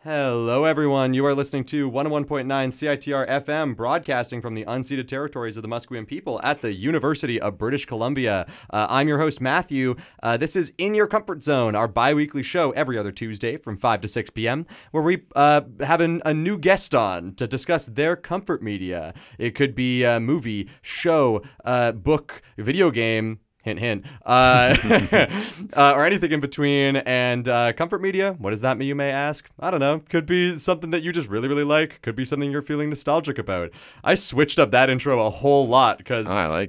Hello, everyone. You are listening to 101.9 CITR FM, broadcasting from the unceded territories of the Musqueam people at the University of British Columbia. I'm your host, Matthew. This is In Your Comfort Zone, our bi-weekly show every other Tuesday from 5 to 6 p.m., where we have a new guest on to discuss their comfort media. It could be a movie, show, book, video game, hint, hint, or anything in between. And comfort media, what does that mean, you may ask? I don't know. Could be something that you just really, really like. Could be something you're feeling nostalgic about. I switched up that intro a whole lot because I like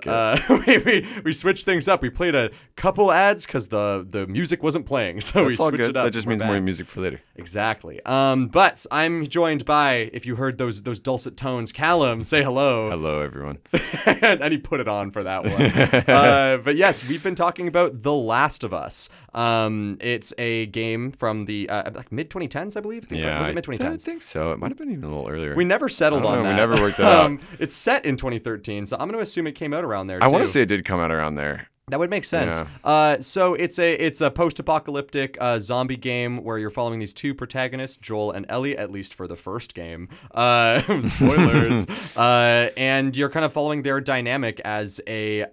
it. we switched things up. We played a couple ads because the music wasn't playing, so That's we all switched good. it up. That just We're means back. more music for later. Exactly. But I'm joined by, if you heard those dulcet tones, Callum. Say hello. Hello, everyone. And he put it on for that one. But yes, we've been talking about The Last of Us. It's a game from the like mid 2010s, I believe. Was it mid 2010s? I think so. It might have been even a little earlier. We never settled on that. We never worked that out. It's set in 2013, so I'm going to assume it came out around there. I too. want to say it did come out around there. That would make sense. Yeah. So it's a post-apocalyptic zombie game where you're following these two protagonists, Joel and Ellie, at least for the first game. Spoilers. And you're kind of following their dynamic as a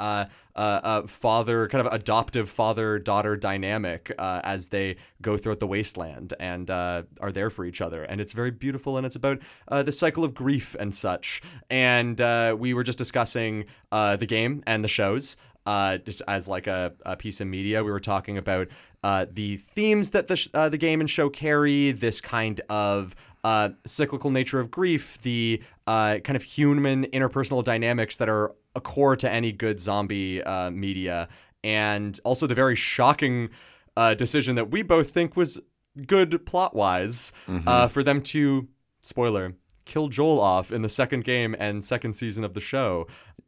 father, kind of adoptive father-daughter dynamic as they go throughout the wasteland and are there for each other. And it's very beautiful, and it's about the cycle of grief and such. And we were just discussing the game and the shows. Just as like a piece of media, we were talking about the themes that the game and show carry, this kind of cyclical nature of grief, the kind of human interpersonal dynamics that are a core to any good zombie media, and also the very shocking decision that we both think was good plot-wise for them to, spoiler, kill Joel off in the second game and second season of the show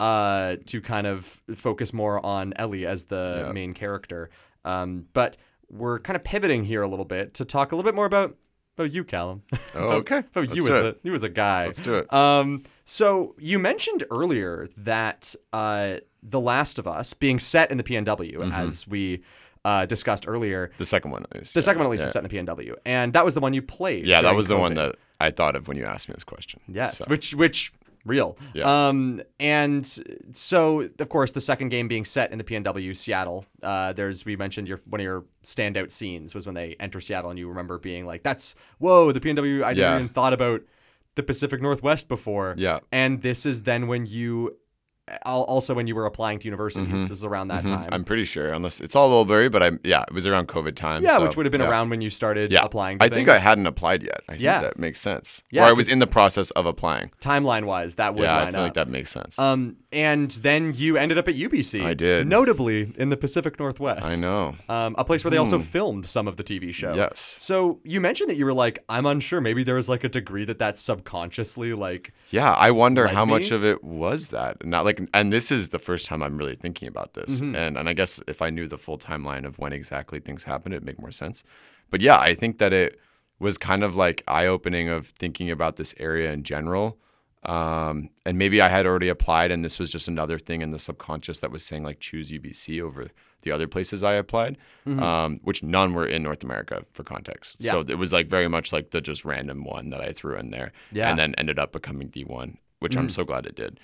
to kind of focus more on Ellie as the main character. But we're kind of pivoting here a little bit to talk a little bit more about you, Callum. Okay. About you as a guy. Let's do it. So you mentioned earlier that The Last of Us being set in the PNW, as we discussed earlier. The second one, at least. The second one, at least, is set in the PNW. And that was the one you played. Yeah, that during was the one COVID. that I thought of when you asked me this question. Yes, So. which real. Yeah. And so, of course, the second game being set in the PNW, Seattle, we mentioned one of your standout scenes was when they enter Seattle, and you remember being like, whoa, the PNW, I never even thought about the Pacific Northwest before. Yeah. And this is then when you... Also, when you were applying to universities, this is around that time. I'm pretty sure, unless it's all a little blurry, but it was around COVID time. Yeah, so, which would have been around when you started applying to I things. think I hadn't applied yet. I think that makes sense. Yeah, or I was in the process of applying. Timeline-wise, that would Yeah, line I feel up. like that makes sense. And then you ended up at UBC. I did. Notably in the Pacific Northwest. I know. A place where they also filmed some of the TV show. Yes. So you mentioned that you were like, I'm unsure. Maybe there was like a degree that's subconsciously like... Yeah, I wonder how me? much of it was that. Not like, and this is the first time I'm really thinking about this. And I guess if I knew the full timeline of when exactly things happened, it'd make more sense. But yeah, I think that it was kind of like eye-opening of thinking about this area in general. And maybe I had already applied, and this was just another thing in the subconscious that was saying like choose UBC over the other places I applied, which none were in North America for context. Yeah. So it was like very much like the just random one that I threw in there, and then ended up becoming D1, which I'm so glad it did.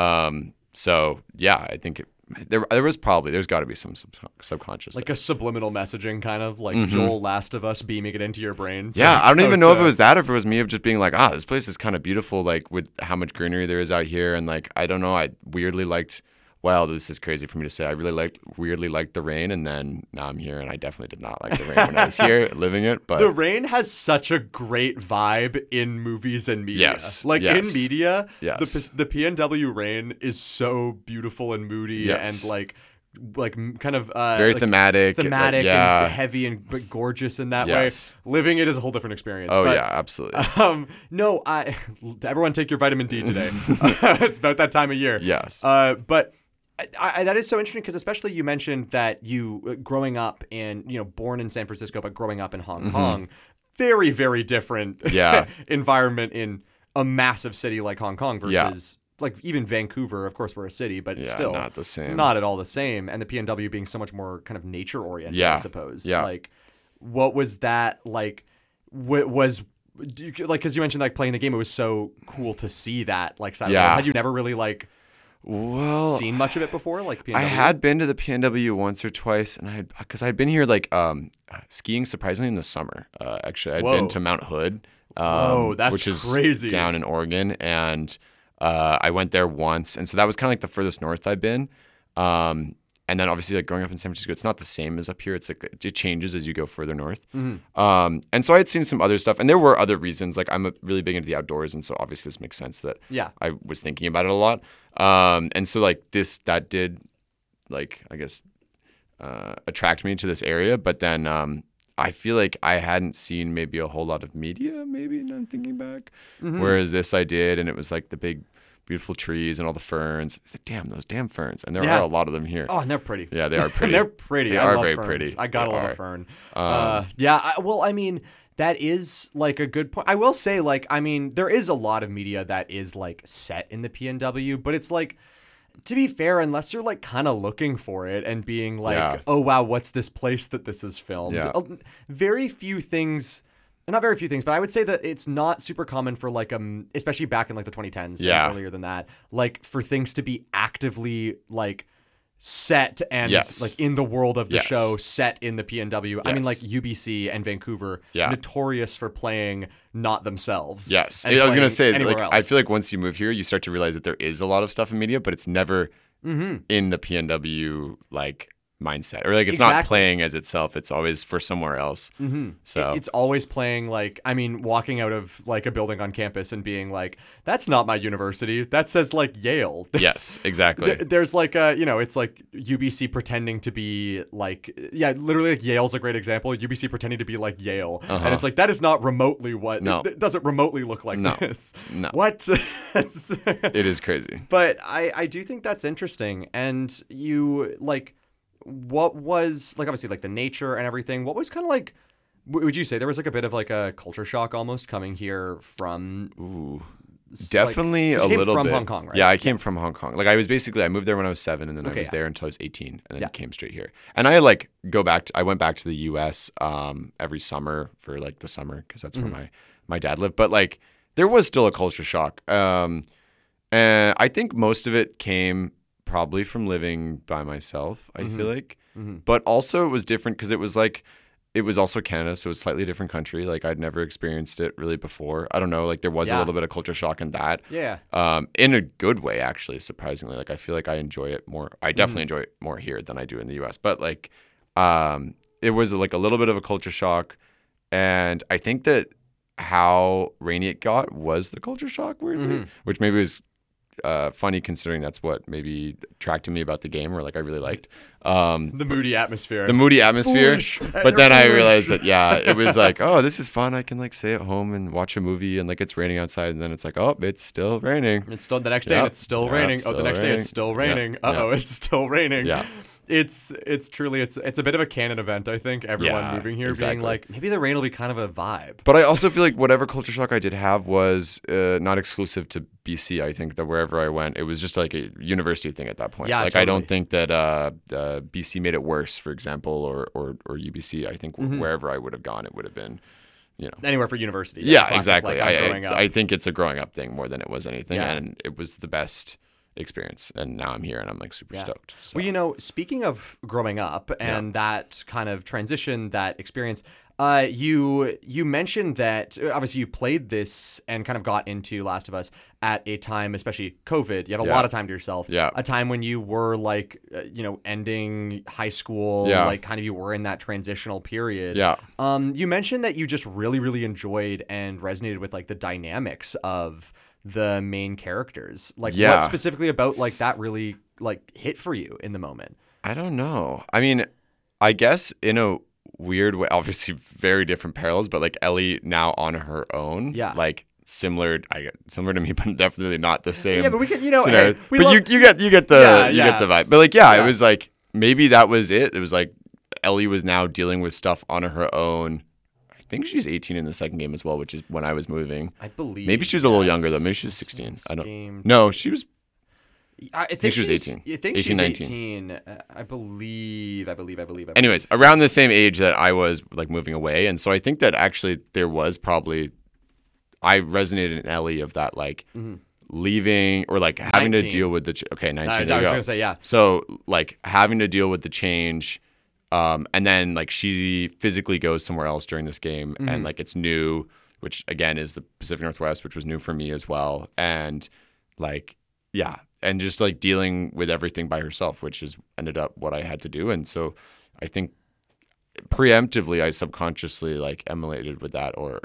So yeah, I think there's got to be some subconscious, like a subliminal messaging kind of like Joel Last of Us beaming it into your brain. Yeah, I don't even know if it was that or if it was me of just being like, this place is kind of beautiful, like with how much greenery there is out here. And like, I don't know, I weirdly liked, well, this is crazy for me to say, I weirdly liked the rain. And then now I'm here and I definitely did not like the rain when I was here living it. But the rain has such a great vibe in movies and media. Yes. Like in media, Yes. the PNW rain is so beautiful and moody and like kind of very like thematic and heavy and but gorgeous in that way. Living it is a whole different experience. Oh, but, yeah, absolutely. No, everyone take your vitamin D today. It's about that time of year. Yes. But that is so interesting because especially you mentioned that you growing up born in San Francisco, but growing up in Hong Kong, very, very different environment in a massive city like Hong Kong versus like even Vancouver. Of course, we're a city, but it's still not the same. Not at all the same. And the PNW being so much more kind of nature oriented, I suppose. Yeah. Like, what was that like? Was like, because you mentioned like playing the game, it was so cool to see that like side of the Yeah. world. Had you never really like Well, seen much of it before, like PNW? I had been to the PNW once or twice, and because I'd been here like skiing surprisingly in the summer. Actually, I'd been Whoa. to Mount Hood, Whoa, that's which is crazy. down in Oregon, and I went there once, and so that was kind of like the furthest north I've been. And then obviously like growing up in San Francisco, it's not the same as up here. It's like it changes as you go further north. And so I had seen some other stuff, and there were other reasons. Like I'm really big into the outdoors, and so obviously this makes sense that I was thinking about it a lot. And so like that did like I guess attract me to this area, but then I feel like I hadn't seen maybe a whole lot of media. Maybe now I'm thinking back, whereas this I did, and it was like the big beautiful trees and all the ferns. Damn, those damn ferns. And there are a lot of them here. Oh, and they're pretty. Yeah, they are pretty. They're pretty. They I are love very ferns. pretty. I gotta They love are. a fern. Well, I mean, that is like a good point. I will say, like, I mean, there is a lot of media that is like set in the PNW, but it's like, to be fair, unless you're like kind of looking for it and being like, oh wow, what's this place that this is filmed? Yeah. Very few things. Not very few things, but I would say that it's not super common for like especially back in like the 2010s and earlier than that, like for things to be actively like set and like in the world of the show, set in the PNW. I mean, like UBC and Vancouver, notorious for playing not themselves. Yes, and I was gonna say like else. I feel like once you move here, you start to realize that there is a lot of stuff in media, but it's never in the PNW like mindset, or like it's not playing as itself. It's always for somewhere else. So it's always playing like, I mean, walking out of like a building on campus and being like, that's not my university. That says like Yale. Yes, exactly. There's like it's like UBC pretending to be like, literally like Yale's a great example. UBC pretending to be like Yale, and it's like that is not remotely what. No, it doesn't remotely look like this. No, what? It is crazy. But I do think that's interesting, and you like. What was like obviously like the nature and everything, what was kind of like, would you say there was like a bit of like a culture shock almost coming here from definitely like, a little from bit. Hong Kong, right? Yeah, I came from Hong Kong. Like I moved there when I was 7, and then I was there until I was 18, and then came straight here. And I like I went back to the US every summer for like the summer, because that's where my dad lived. But like there was still a culture shock, and I think most of it came probably from living by myself, I feel like. But also it was different because it was also Canada, so it was a slightly different country. Like I'd never experienced it really before. I don't know, like there was a little bit of culture shock in that. Yeah. In a good way, actually, surprisingly. Like I feel like I enjoy it more. I definitely enjoy it more here than I do in the US. But like it was like a little bit of a culture shock. And I think that how rainy it got was the culture shock, weirdly, which maybe was funny considering that's what maybe attracted me about the game, or like I really liked the moody atmosphere. Foolish. But then I realized that it was like, oh, this is fun. I can like stay at home and watch a movie, and like it's raining outside, and then it's like, oh, it's still raining. It's still the next day. And it's still raining. The next day it's still raining. It's still raining. Yeah. It's truly it's a bit of a canon event, I think. Everyone moving here being like, maybe the rain will be kind of a vibe. But I also feel like whatever culture shock I did have was not exclusive to BC. I think that wherever I went, it was just like a university thing at that point. Yeah, like totally. I don't think that BC made it worse, for example, or UBC. I think wherever I would have gone, it would have been, anywhere for university. Yeah, exactly. Like, I think it's a growing up thing more than it was anything, and it was the best experience, and now I'm here and I'm like super stoked. So. Well, speaking of growing up and that kind of transition, that experience, you mentioned that obviously you played this and kind of got into Last of Us at a time, especially COVID. You had a lot of time to yourself. Yeah. A time when you were like, ending high school. Yeah. Like kind of you were in that transitional period. Yeah. You mentioned that you just really, really enjoyed and resonated with like the dynamics of the main characters. Like what specifically about like that really like hit for you in the moment? I don't know. I mean, I guess in a weird way, obviously very different parallels, but like Ellie now on her own, like similar to me, but definitely not the same. Yeah, but we could, hey, but you get the get the vibe. But like it was like maybe that was it. It was like Ellie was now dealing with stuff on her own. I think she's 18 in the second game as well, which is when I was moving. I believe. Maybe she was a little younger though. Maybe she was 16. I don't. No, she was. I think she was 18. I think 18, she's 19. 18. I believe. Anyways, around the same age that I was like moving away, and so I think that actually there was probably I resonated in Ellie of that like leaving or like having 19. to deal with the 19. I was going to say, yeah. So like having to deal with the change, and then like she physically goes somewhere else during this game, and like it's new, which again is the Pacific Northwest, which was new for me as well, and like yeah, and just like dealing with everything by herself, which is ended up what I had to do, and so I think preemptively I subconsciously like emulated with that, or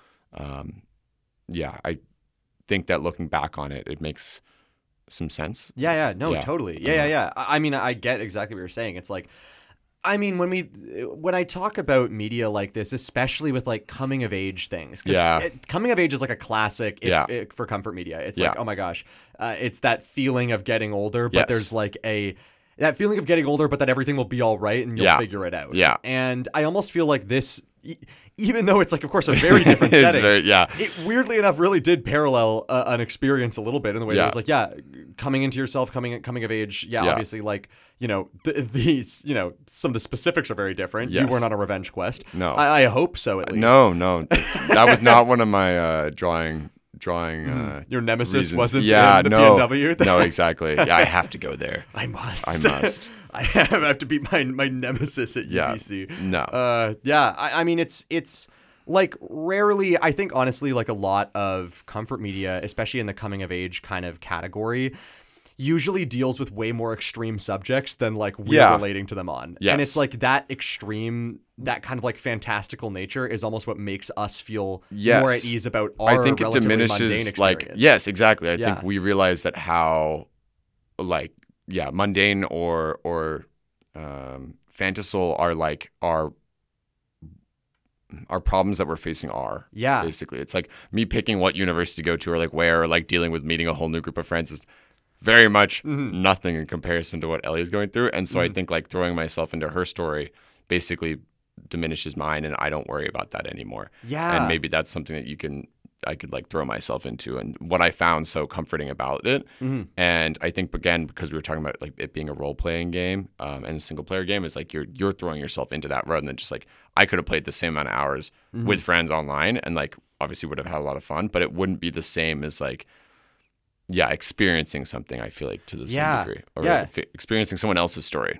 yeah, I think that looking back on it, it makes some sense. No, totally. Yeah. I mean, I get exactly what you're saying. It's like, I mean, when I talk about media like this, especially with like coming of age things, because coming of age is like a classic for comfort media. It's like, oh my gosh, it's that feeling of getting older, but there's like that feeling of getting older, but that everything will be all right and you'll figure it out. Yeah. And I almost feel like this, even though it's like, of course, a very different setting, it weirdly enough really did parallel an experience a little bit in the way that it was like, coming into yourself, coming of age. Obviously, like, these, some of the specifics are very different. Yes. You weren't on a revenge quest. No. I hope so, at least. No. That was not one of my drawing your nemesis reasons. wasn't in the PNW. No, exactly. Yeah, I have to go there. I must. I have to beat my nemesis at UBC. No. I mean, it's like rarely, I think honestly, like a lot of comfort media, especially in the coming of age kind of category, usually deals with way more extreme subjects than like we're relating to them on. Yes. And it's like that extreme, that kind of like fantastical nature is almost what makes us feel more at ease about our I think it relatively diminishes mundane experience. like, yes, exactly. I think we realize that how like, mundane or fantastical are like our problems that we're facing are. Basically. It's like me picking what university to go to or like where, or like dealing with meeting a whole new group of friends is very much nothing in comparison to what Ellie is going through. And so I think like throwing myself into her story basically diminishes mine, and I don't worry about that anymore. And maybe that's something that I could like throw myself into, and what I found so comforting about it. And I think again, because we were talking about like it being a role-playing game and a single-player game, is like you're throwing yourself into that rather than just like I could have played the same amount of hours with friends online and like obviously would have had a lot of fun, but it wouldn't be the same as like experiencing something. I feel like to the same degree, or experiencing someone else's story.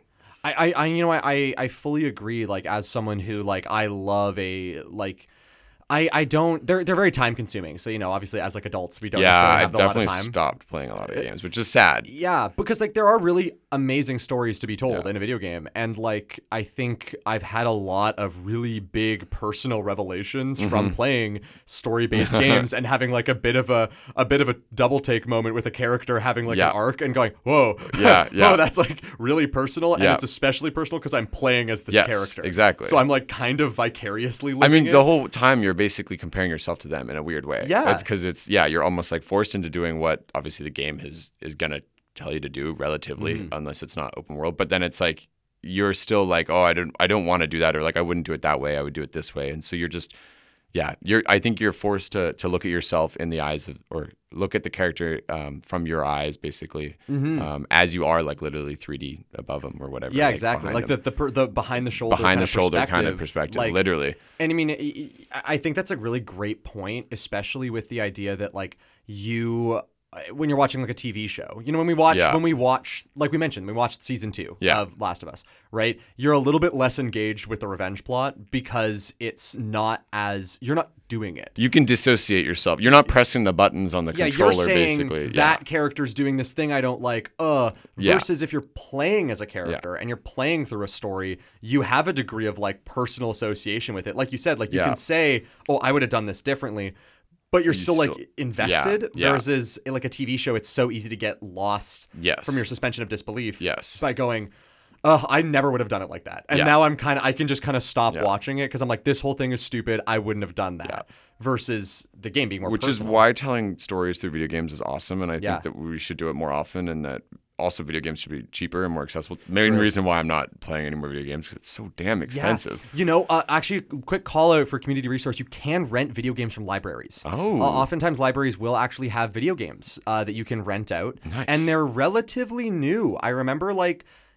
I fully agree. Like as someone who like I love I don't. They're very time consuming. So obviously as like adults we don't necessarily have a lot of time. I've definitely stopped playing a lot of games, which is sad. Yeah, because like there are really amazing stories to be told in a video game, and like I think I've had a lot of really big personal revelations from playing story based games and having like a bit of a double take moment with a character having like an arc and going, whoa, whoa, that's like really personal, and it's especially personal because I'm playing as this character. Exactly. So I'm like kind of vicariously living the whole time you're basically comparing yourself to them in a weird way. It's because you're almost like forced into doing what obviously the game is gonna tell you to do relatively, unless it's not open world. But then it's like you're still like, oh, I don't want to do that, or like I wouldn't do it that way. I would do it this way. And so you're just I think you're forced to look at yourself in the eyes of, or look at the character from your eyes, basically, as you are, like literally 3D above them or whatever. Yeah, like exactly. Like the behind the shoulder kind of perspective, like, literally. And I mean, I think that's a really great point, especially with the idea that like when you're watching like a TV show, when we watch, like we mentioned, we watched season 2 of Last of Us, right? You're a little bit less engaged with the revenge plot because it's not as, you're not doing it. You can dissociate yourself. You're not pressing the buttons on the controller, you're saying basically. That character's doing this thing I don't like, versus if you're playing as a character and you're playing through a story, you have a degree of like personal association with it. Like you said, like you can say, oh, I would have done this differently. But you're still like invested, versus like a TV show, it's so easy to get lost from your suspension of disbelief by going, I never would have done it like that. And now I can just kind of stop watching it because I'm like, this whole thing is stupid. I wouldn't have done that. Versus the game being more personal. Which is why telling stories through video games is awesome. And I think that we should do it more often, and that also video games should be cheaper and more accessible. Main reason why I'm not playing any more video games because it's so damn expensive. Actually, quick call out for community resource. You can rent video games from libraries. Oftentimes libraries will actually have video games that you can rent out. Nice. And they're relatively new. I remember like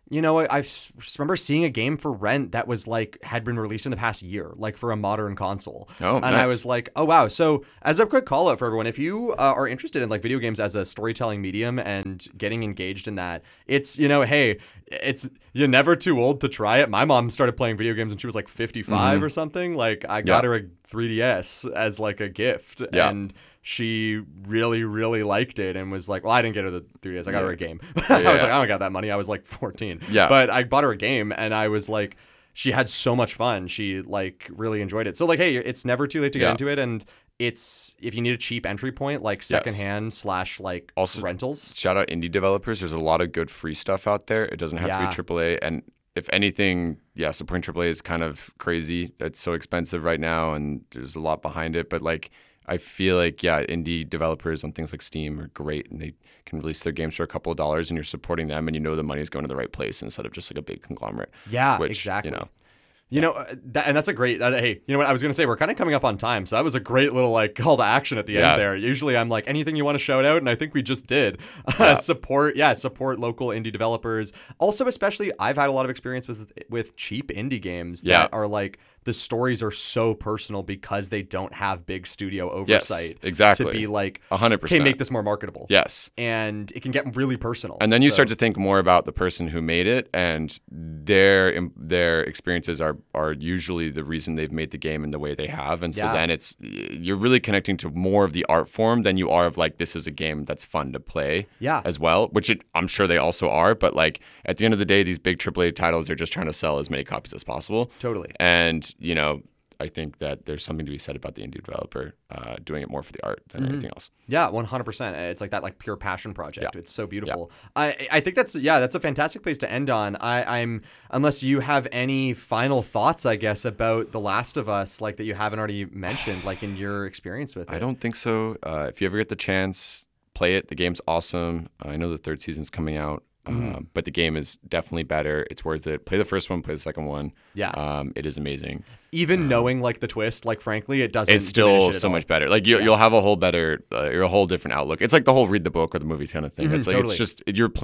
You know, remember seeing a game for rent that was like had been released in the past year, like for a modern console. Oh, and nice. I was like, oh wow. So as a quick call out for everyone, if you are interested in like video games as a storytelling medium and getting engaged in that, it's, you know, hey, you're never too old to try it. My mom started playing video games when she was like 55 or something. Like I got her a 3DS as like a gift, and she really, really liked it and was like, well, I didn't get her the 3DS. I got her a game. I was like, I don't got that money. I was like 14. Yeah. But I bought her a game, and I was like, she had so much fun. She like really enjoyed it. So like, hey, it's never too late to get into it. And it's, if you need a cheap entry point, like secondhand / like also rentals. Shout out indie developers. There's a lot of good free stuff out there. It doesn't have to be AAA. And if anything, supporting AAA is kind of crazy. It's so expensive right now, and there's a lot behind it. But like, I feel like, indie developers on things like Steam are great, and they can release their games for a couple of dollars, and you're supporting them, and you know the money is going to the right place instead of just like a big conglomerate. Yeah, which, exactly. You know, and that's a great, hey, you know what, I was going to say, we're kind of coming up on time, so that was a great little, like, call to action at the end there. Usually I'm like, anything you want to shout out, and I think we just did. Support local indie developers. Also, especially, I've had a lot of experience with cheap indie games that are, like, the stories are so personal because they don't have big studio oversight. Yes, exactly. To be like, 100%. Okay, make this more marketable. Yes. And it can get really personal. And then you start to think more about the person who made it, and their experiences are usually the reason they've made the game in the way they have. And so then you're really connecting to more of the art form than you are of like, this is a game that's fun to play as well, which I'm sure they also are. But like at the end of the day, these big AAA titles are just trying to sell as many copies as possible. Totally. And you know, I think that there's something to be said about the indie developer doing it more for the art than anything else. Yeah, 100%. It's like that like pure passion project. Yeah. It's so beautiful. Yeah. I think that's a fantastic place to end on. I'm unless you have any final thoughts, I guess, about The Last of Us, like that you haven't already mentioned, like in your experience with it. I don't think so. If you ever get the chance, play it. The game's awesome. I know the third season's coming out. But the game is definitely better. It's worth it. Play the first one, play the second one. Yeah. It is amazing. Even knowing like the twist, like frankly, it doesn't. It's still so much better. Like you'll have a whole different outlook. It's like the whole read the book or the movie kind of thing. It's like it's just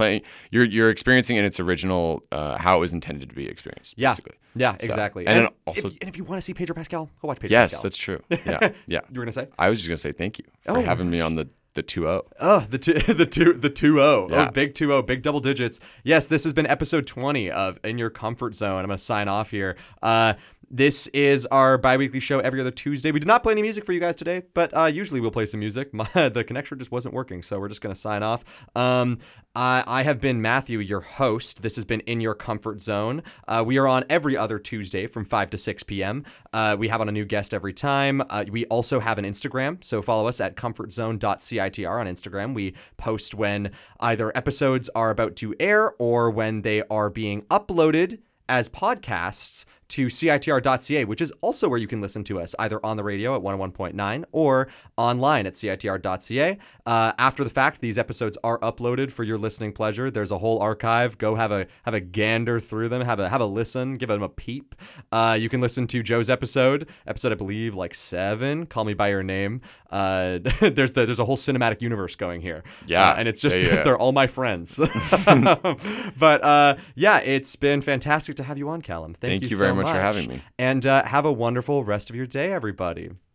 you're experiencing in its original how it was intended to be experienced. Basically. Yeah, exactly. And then also, if you want to see Pedro Pascal, go watch Pedro Pascal. Yes, that's true. Yeah. You were gonna say? I was just gonna say thank you for having me on the 2-0. Oh, the 2-0. Yeah. Oh, big 2-0, big double digits. Yes, this has been episode 20 of In Your Comfort Zone. I'm going to sign off here. This is our bi-weekly show every other Tuesday. We did not play any music for you guys today, but usually we'll play some music. The connection just wasn't working, so we're just going to sign off. I have been Matthew, your host. This has been In Your Comfort Zone. We are on every other Tuesday from 5 to 6 p.m. We have on a new guest every time. We also have an Instagram, so follow us at comfortzone.citr on Instagram. We post when either episodes are about to air or when they are being uploaded as podcasts to CITR.ca, which is also where you can listen to us, either on the radio at 101.9 or online at CITR.ca. After the fact, these episodes are uploaded for your listening pleasure. There's a whole archive. Go have a gander through them, have a listen, give them a peep. You can listen to Joe's episode I believe like 7, Call Me By Your Name. There's a whole cinematic universe going here. Yeah. And it's just, they're all my friends. But it's been fantastic to have you on, Callum. Thank you very much so for having me. And have a wonderful rest of your day, everybody.